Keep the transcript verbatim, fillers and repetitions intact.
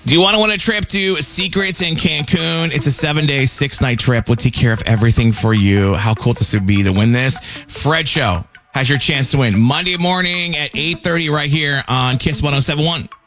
Do you want to win a trip to Secrets in Cancun? It's a seven-day, six-night trip. We'll take care of everything for you. How cool this would be to win this. Fred Show has your chance to win Monday morning at eight thirty right here on Kiss one oh seven point one.